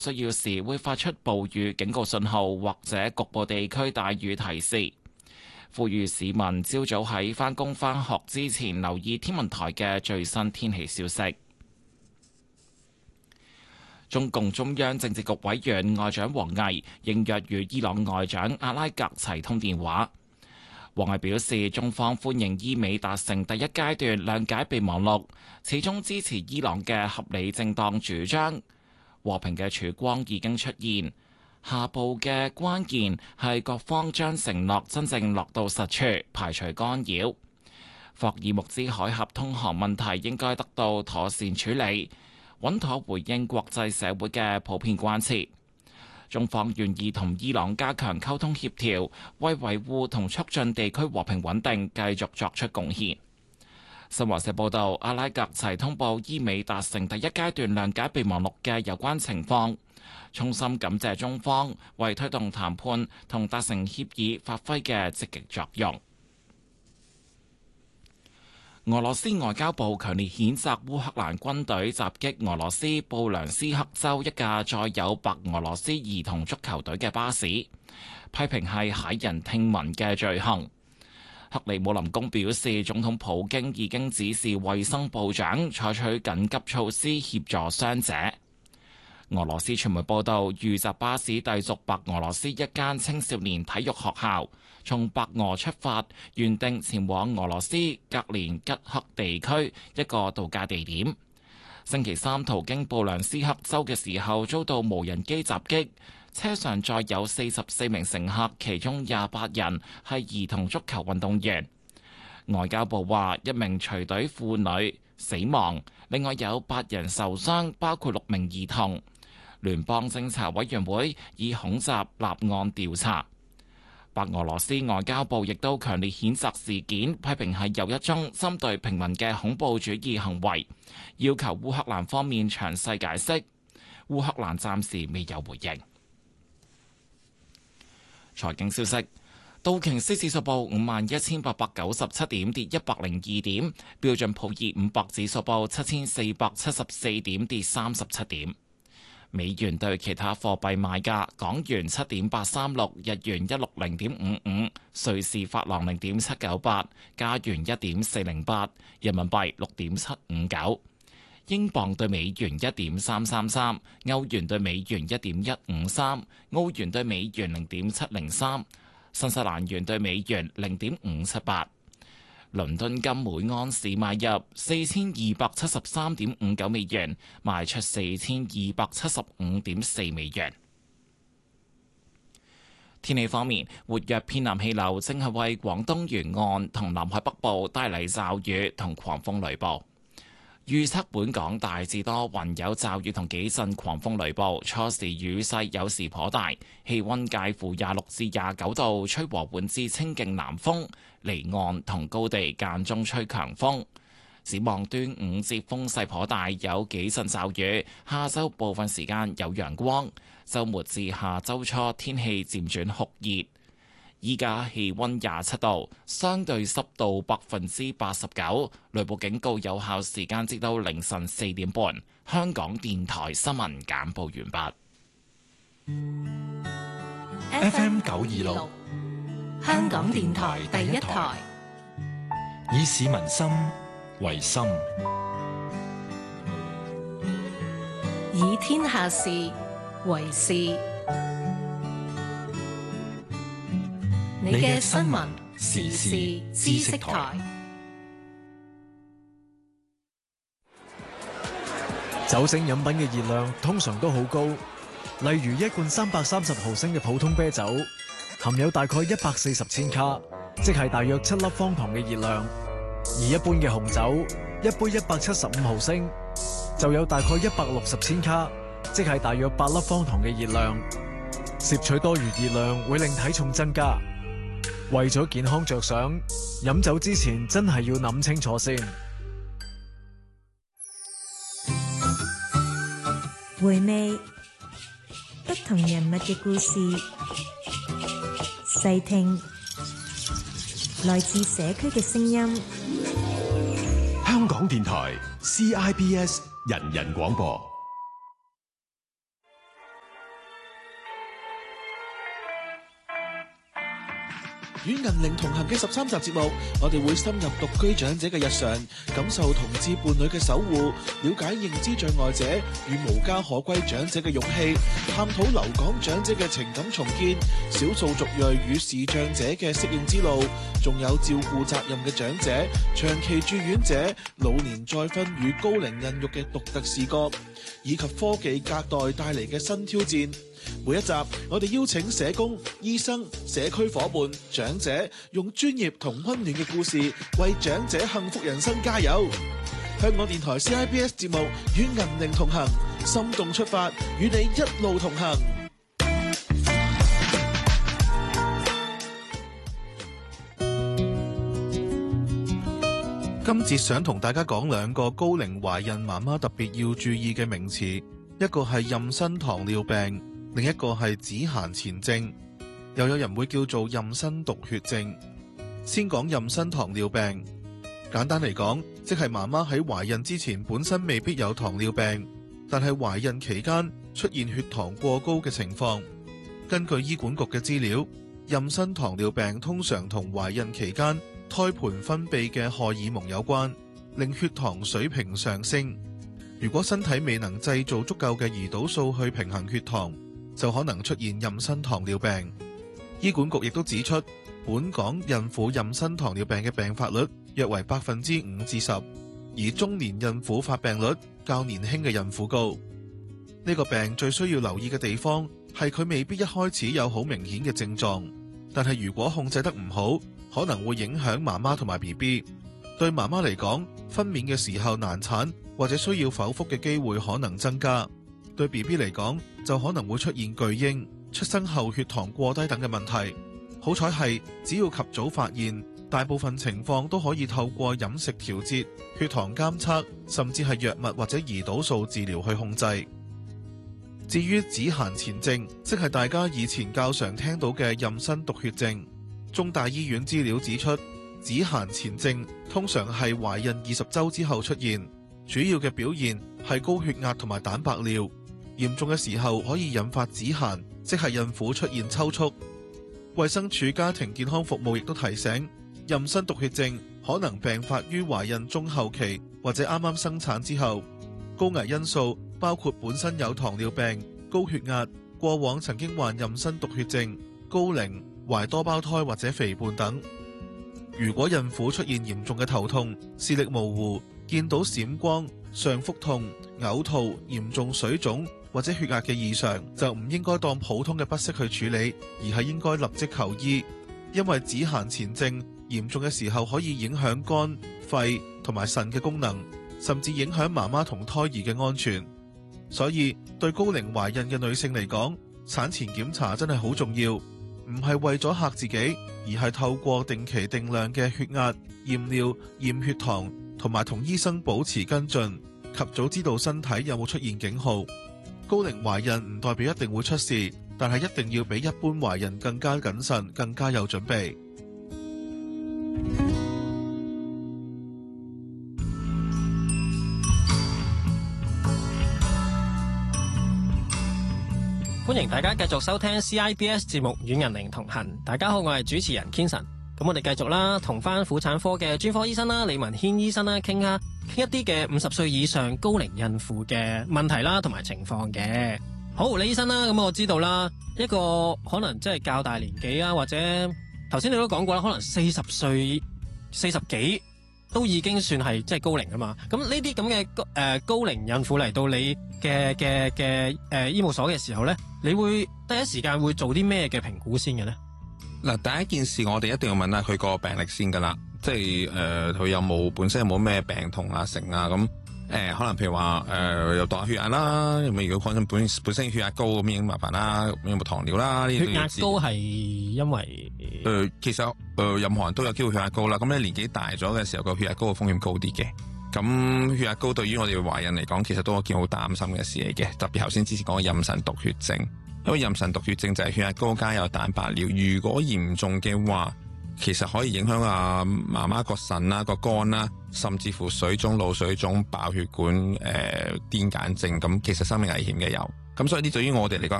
需要時會發出暴雨警告信號或者局部地區大雨提示，呼籲市民朝早喺返工返學之前留意天文台嘅最新天氣消息。中共中央政治局委員外長王毅應約與伊朗外長阿拉格齊通電話。王毅表示，中方歡迎伊美達成第一階段諒解備忘錄，始終支持伊朗嘅合理正當主張。和平嘅曙光已經出現，下步嘅關鍵係各方將承諾真正落到實處，排除干擾。霍爾木茲海峽通航問題應該得到妥善處理，穩妥回應國際社會嘅普遍關切。中方願意同伊朗加強溝通協調，為維護同促進地區和平穩定繼續作出貢獻。新華社報道，阿拉格齊通報伊美達成第一階段諒解備忘錄嘅有關情況，衷心感謝中方為推動談判同達成協議發揮嘅積極作用。俄羅斯外交部強烈譴責烏克蘭軍隊襲擊俄羅斯布良斯克州一架載有白俄羅斯兒童足球隊嘅巴士，批評係駭人聽聞嘅罪行。克里姆林宮表示，總統普京已經指示衛生部長採取緊急措施協助傷者。俄羅斯傳媒報道，遇襲巴士隸屬白俄羅斯一間青少年體育學校，從白俄出發，原定前往俄羅斯格連吉克地區一個度假地點。星期三途經布良斯克州嘅時候，遭到無人機襲擊。車上載有44名乘客，其中28人係兒童足球運動員。外交部話，一名隨隊婦女死亡，另外有8人受傷，包括6名兒童。聯邦偵查委員會以恐襲立案調查。白俄羅斯外交部亦都強烈譴責事件，批評係又一宗針對平民嘅恐怖主義行為，要求烏克蘭方面詳細解釋。烏克蘭暫時未有回應。財經消息，道瓊斯指數報51,897點，跌102點；標準普爾500指數報7,474點，跌37點。美元對其他貨幣賣價：港元7.836，日元160.55，瑞士法郎0.798，加元1.408，人民幣6.759。英鎊對美元1.333，歐元對美元1.153，澳元對美元0.703，新西蘭元對美元0.578。倫敦金每盎司買入4273.59美元，賣出4275.4美元。天氣方面，活躍偏南氣流正係為廣東沿岸同南海北部帶嚟驟雨同狂風雷暴。預測本港大致多雲，有驟雨同幾陣狂風雷暴，初時雨勢有時頗大，氣溫介乎26至29度，吹和緩至清勁南風，離岸同高地間中吹強風。展望端午節風勢頗大，有幾陣驟雨，下週部分時間有陽光，週末至下週初天氣漸轉酷熱。依家氣溫27度，相對濕度89%，雷暴警告有效時間直到凌晨4點半。香港電台新聞簡報完畢。FM 926，香港電台第一台，以市民心為心， 以天下事為事。你嘅新聞時事知識台。 酒精飲品嘅熱量通常都好高，例如一罐330毫升嘅普通啤酒，含有大概140千卡，即係大約7粒方糖嘅熱量；而一般嘅紅酒，一杯175毫升，就有大概160千卡，即係大約8粒方糖嘅熱量。攝取多餘熱量會令體重增加。為咗健康着想，飲酒之前真係要諗清楚先。 回味不同人物嘅故事，細聽來自社區嘅聲音。 香港電台 CIBS 人人廣播。 與銀齡同行嘅13集節目，我哋會深入獨居長者嘅日常，感受同志伴侶嘅守護，了解認知障礙者與無家可歸長者嘅勇氣，探討留港長者嘅情感重建，少數族裔與視障者嘅適應之路，仲有照顧責任嘅長者、長期住院者、老年再婚與高齡孕育嘅獨特視角，以及科技隔代帶嚟嘅新挑戰。每一集我哋邀請社工、醫生、社區夥伴、長者，用專業同溫暖嘅故事為長者幸福人生加油。香港電台 CIBS 節目與銀齡同行，心動出發，與你一路同行。今節想同大家講兩個高齡懷孕媽媽特別要注意嘅名詞，一個係妊娠糖尿病，另一個係子癇前症，又有人會叫做妊娠毒血症。先講妊娠糖尿病，簡單嚟講，即係媽媽喺懷孕之前本身未必有糖尿病，但係懷孕期間出現血糖過高嘅情況。根據醫管局嘅資料，妊娠糖尿病通常同懷孕期間胎盤分泌嘅荷爾蒙有關，令血糖水平上升。如果身體未能製造足夠嘅胰島素去平衡血糖，就可能出現妊娠糖尿病。醫管局亦都指出，本港孕婦妊娠糖尿病嘅病發率約為5%至10%，而中年孕婦發病率較年輕嘅孕婦高。呢個病最需要留意嘅地方係佢未必一開始有好明顯嘅症狀，但係如果控制得唔好，可能會影響媽媽同埋 BB。對媽媽嚟講，分娩嘅時候難產或者需要剖腹嘅機會可能增加；對 BB 嚟講，就可能會出現巨嬰、出生後血糖過低等嘅問題。好彩係，只要及早發現，大部分情況都可以透過飲食調節、血糖監測，甚至係藥物或者胰島素治療去控制。至於子癇前症，即係大家以前較常聽到嘅妊娠毒血症。中大醫院資料指出，子癇前症通常係懷孕20週之後出現，主要嘅表現係高血壓同埋蛋白尿，嚴重嘅時候可以引發子癇，即係孕婦出現抽搐。衛生署家庭健康服務亦都提醒，妊娠毒血症可能病發於懷孕中後期或者啱啱生產之後，高危因素包括本身有糖尿病、高血壓、過往曾經患妊娠毒血症、高齡、懷多胞胎或者肥胖等。如果孕婦出現嚴重嘅頭痛、視力模糊、見到閃光、上腹痛、嘔吐、嚴重水腫或者血壓嘅異常，就唔應該當普通嘅不適去處理，而係應該立即求醫，因為子癇前症嚴重嘅時候可以影響肝、肺同埋腎嘅功能，甚至影響媽媽同胎兒嘅安全。所以對高齡懷孕嘅女性嚟講，產前檢查真係好重要。唔係為咗嚇自己，而係透過定期定量嘅血壓、驗尿、驗血糖，同埋同醫生保持跟進，及早知道身體有冇出現警號。高齡懷孕唔代表一定會出事，但係一定要比一般懷孕更加謹慎，更加有準備。 歡迎大家繼續收聽 CIBS 節目《與銀齡同行》。大家好，我係主持人 Kenson。咁我哋繼續啦，同翻婦產科嘅專科醫生啦，李文軒醫生啦，傾一啲嘅50歲以上高齡孕婦嘅問題啦，同埋情況嘅。好，李醫生啦，咁我知道啦，一個可能即係較大年紀啊，或者頭先你都講過啦，可能40歲、40幾都已經算係即係高齡㗎嘛。咁呢啲咁嘅高齡孕婦嚟到你嘅醫務所嘅時候咧，你會第一時間會做啲咩嘅評估先嘅咧？ 嗱，第一件事我哋一定要問下佢個病歷先噶啦，即係佢有冇本身有冇咩病痛啊、成啊咁。可能譬如話有度下血壓啦，咁如果本身血壓高咁已經麻煩啦，有冇糖尿啦？呢啲血壓高係因為其實任何人都有機會血壓高啦。咁你年紀大咗嘅時候，個血壓高嘅風險高啲嘅。咁血壓高對於我哋懷孕嚟講，其實都係一件好擔心嘅事嚟嘅。特別頭先之前講嘅妊娠毒血症，因為妊娠毒血症就係血壓高加有蛋白尿，如果嚴重嘅話，其實可以影響媽媽個腎啦、個肝啦，甚至乎水腫、腦水腫、爆血管、癲癇症，咁其實生命危險嘅有。咁所以呢，對於我哋嚟講